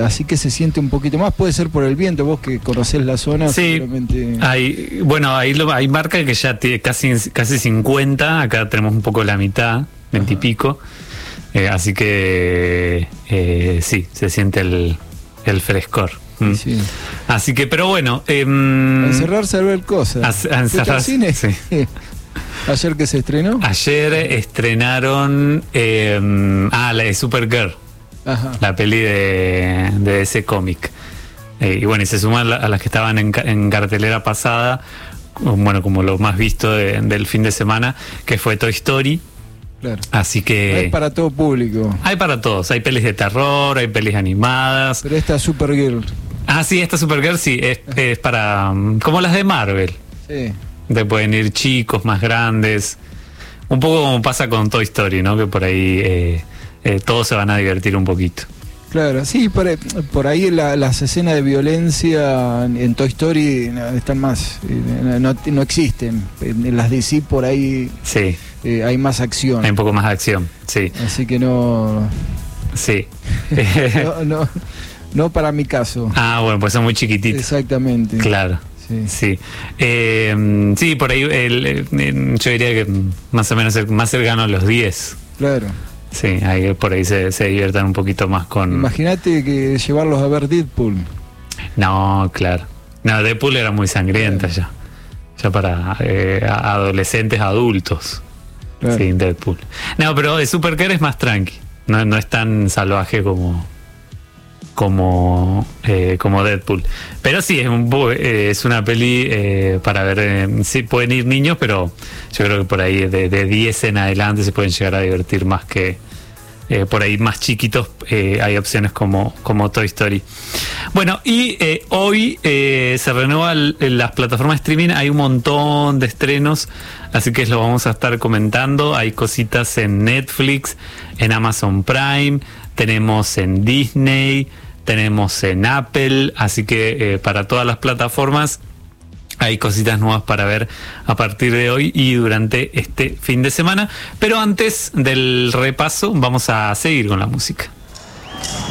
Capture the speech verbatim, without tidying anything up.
así que se siente un poquito más. Puede ser por el viento, vos que conocés la zona. Sí, seguramente... hay, bueno, ahí, lo, ahí marca que ya tiene casi, casi cincuenta, acá tenemos un poco la mitad, veinte y pico, eh, así que eh, sí, se siente el, el frescor. Mm. Sí. Así que, pero bueno... Eh, a encerrarse a ver cosas. A, a encerrarse, cine? Sí. ¿Ayer que se estrenó? Ayer estrenaron eh, ah, la de Supergirl. Ajá. La peli de, de ese cómic. Eh, y bueno, y se suman a las que estaban en, en cartelera pasada, bueno, como lo más visto de, del fin de semana, que fue Toy Story. Claro. Así que... Hay para todo público. Hay para todos. Hay pelis de terror, hay pelis animadas. Pero esta Supergirl. Ah, sí, esta Supergirl sí, es, es para... como las de Marvel. Sí. Te pueden ir chicos, más grandes. Un poco como pasa con Toy Story, ¿no? Que por ahí eh, eh, todos se van a divertir un poquito. Claro, sí, por, por ahí la, las escenas de violencia en Toy Story están más, no, no existen. En las D C por ahí sí. eh, hay más acción. Hay un poco más de acción, sí. Así que no... Sí. no, no, no para mi caso. Ah, bueno, pues son muy chiquititos. Exactamente. Claro. Sí, sí. Eh, sí, por ahí el, el, yo diría que más o menos más cercano a los diez. Claro. Sí, ahí por ahí se, se diviertan un poquito más con... Imagínate que llevarlos a ver Deadpool. No, claro. No, Deadpool era muy sangrienta claro. ya. Ya para eh, adolescentes, adultos. Claro. Sí, Deadpool. No, pero de Supergirl es más tranqui. No, no es tan salvaje como... como eh, como Deadpool, pero sí es un eh, es una peli eh, para ver, eh, sí pueden ir niños, pero yo creo que por ahí de, de diez en adelante se pueden llegar a divertir más que eh, por ahí más chiquitos. Eh, hay opciones como, como Toy Story. Bueno, y eh, hoy eh, se renueva el, las plataformas de streaming, hay un montón de estrenos, así que lo vamos a estar comentando. Hay cositas en Netflix, en Amazon Prime, tenemos en Disney, tenemos en Apple, así que eh, para todas las plataformas hay cositas nuevas para ver a partir de hoy y durante este fin de semana. Pero antes del repaso vamos a seguir con la música.